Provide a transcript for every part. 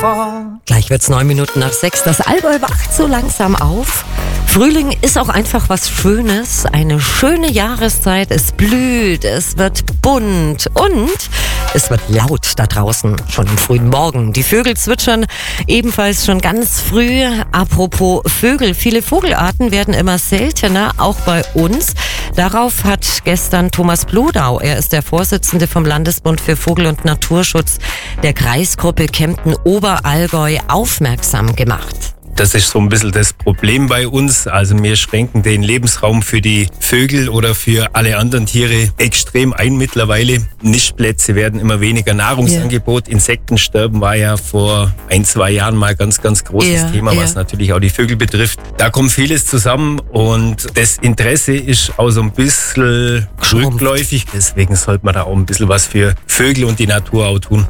fall. Gleich wird's 6:09. Das Allgäu wacht so langsam auf. Frühling ist auch einfach was Schönes. Eine schöne Jahreszeit. Es blüht, es wird bunt und es wird laut da draußen. Schon am frühen Morgen. Die Vögel zwitschern ebenfalls schon ganz früh. Apropos Vögel. Viele Vogelarten werden immer seltener, auch bei uns. Darauf hat gestern Thomas Blodau, er ist der Vorsitzende vom Landesbund für Vogel- und Naturschutz der Kreisgruppe Kempten-Oberallgäu, aufmerksam gemacht. Das ist so ein bisschen das Problem bei uns. Also wir schränken den Lebensraum für die Vögel oder für alle anderen Tiere extrem ein mittlerweile. Nistplätze werden immer weniger, Nahrungsangebot. Insektensterben war ja vor 1-2 Jahren mal ganz großes Thema, was natürlich auch die Vögel betrifft. Da kommt vieles zusammen und das Interesse ist auch so ein bisschen rückläufig. Deswegen sollte man da auch ein bisschen was für Vögel und die Natur auch tun.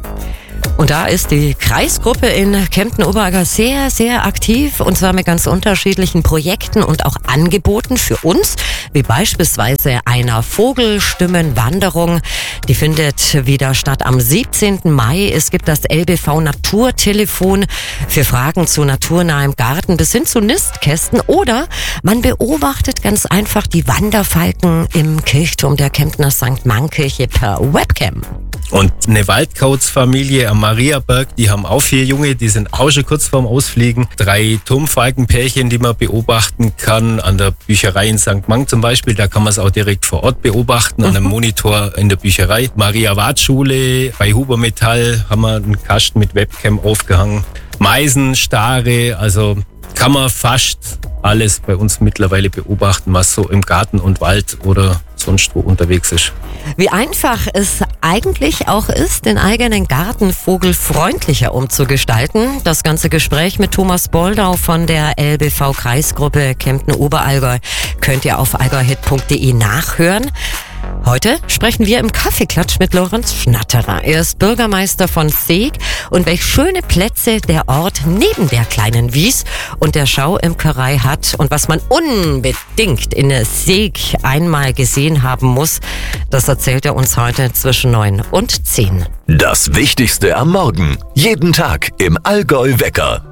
Und da ist die Kreisgruppe in Kempten-Oberallgäu sehr aktiv, und zwar mit ganz unterschiedlichen Projekten und auch Angeboten für uns, wie beispielsweise einer Vogelstimmenwanderung. Die findet wieder statt am 17. Mai. Es gibt das LBV Naturtelefon für Fragen zu naturnahem Garten bis hin zu Nistkästen, oder man beobachtet ganz einfach die Wanderfalken im Kirchturm der Kemptner St. Mann-Kirche per Webcam. Und eine Waldkauzfamilie am Mariaberg, die haben auch 4 Junge, die sind auch schon kurz vorm Ausfliegen. 3 Turmfalkenpärchen, die man beobachten kann, an der Bücherei in St. Mang zum Beispiel, da kann man es auch direkt vor Ort beobachten, an einem Monitor in der Bücherei. Maria-Ward-Schule, bei Huber Metall haben wir einen Kasten mit Webcam aufgehangen. Meisen, Stare, also kann man fast alles bei uns mittlerweile beobachten, was so im Garten und Wald oder sonst wo unterwegs ist. Wie einfach es eigentlich auch ist, den eigenen Garten vogelfreundlicher umzugestalten. Das ganze Gespräch mit Thomas Blodau von der LBV-Kreisgruppe Kempten-Oberallgäu könnt ihr auf allgäuhit.de nachhören. Heute sprechen wir im Kaffeeklatsch mit Lorenz Schnatterer. Er ist Bürgermeister von Seeg, und welch schöne Plätze der Ort neben der kleinen Wies und der Schauimkerei hat und was man unbedingt in Seeg einmal gesehen haben muss, das erzählt er uns heute zwischen 9 und 10. Das Wichtigste am Morgen. Jeden Tag im Allgäu Wecker.